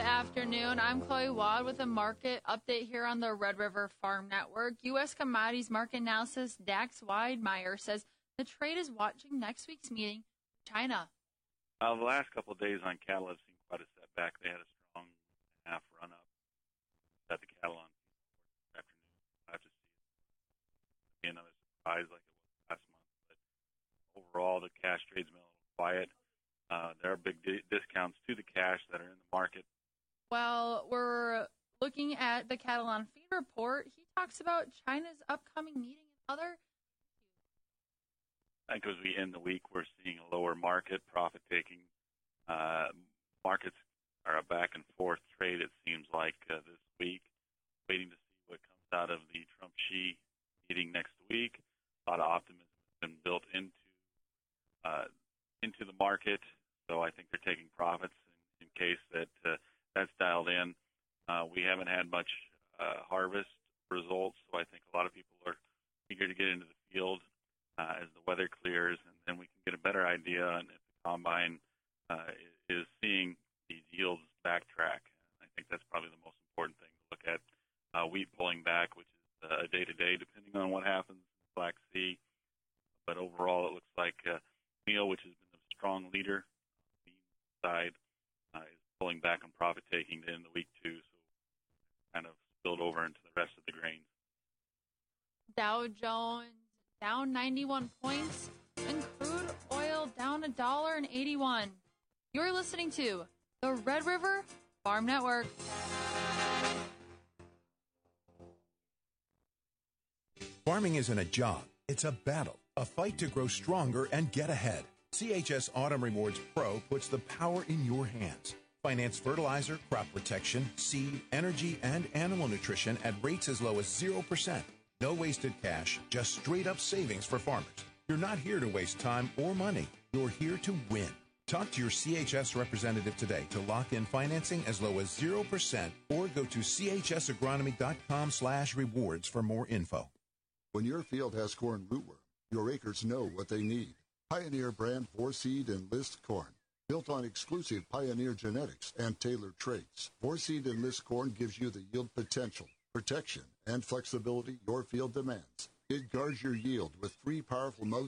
afternoon. I'm Chloe Wad with a market update here on the Red River Farm Network. U.S. commodities market analysis Dax Weidmeyer says the trade is watching next week's meeting with China. The last couple of days on cattle have seen quite a setback. They had a strong half run up at the cattle on this afternoon. I have to see it be another surprise like it was last month. But overall, the cash trade's been a little quiet. There are big discounts to the cash that are in the market. Well, we're looking at the Cattle on Feed report. He talks about China's upcoming meeting and other. I think as we end the week, we're seeing a lower market, profit-taking. Markets are a back-and-forth trade, it seems like, this week, waiting to see what comes out of the Trump-Xi meeting next week. A lot of optimism has been built into the market, so I think they're taking profits in case that that's dialed in. We haven't had much harvest results, so I think a lot of people are eager to get into the field as the weather clears, and then we can get a better idea on if the combine is seeing these yields backtrack. I think that's probably the most important thing to look at. Wheat pulling back, which is a day-to-day, depending on what happens in the Black Sea. But overall, it looks like meal, which has been the strong leader on the side, is pulling back on profit-taking to end the week, too, so kind of spilled over into the rest of the grains. Dow Jones down 91 points, and crude oil down $1.81. You're listening to the Red River Farm Network. Farming isn't a job, it's a battle, a fight to grow stronger and get ahead. CHS Autumn Rewards Pro puts the power in your hands. Finance fertilizer, crop protection, seed, energy, and animal nutrition at rates as low as 0%. No wasted cash, just straight-up savings for farmers. You're not here to waste time or money. You're here to win. Talk to your CHS representative today to lock in financing as low as 0% or go to chsagronomy.com/rewards for more info. When your field has corn rootworm, your acres know what they need. Pioneer brand 4-Seed Enlist corn. Built on exclusive Pioneer genetics and tailored traits, 4-Seed Enlist corn gives you the yield potential, protection, and flexibility your field demands. It guards your yield with 3 powerful modes